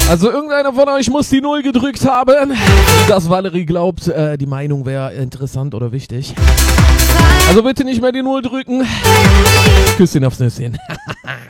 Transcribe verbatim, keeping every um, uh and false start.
Also irgendeiner von euch muss die Null gedrückt haben, dass Valerie glaubt, äh, die Meinung wäre interessant oder wichtig. Also bitte nicht mehr die Null drücken. Küsschen aufs Nüsschen.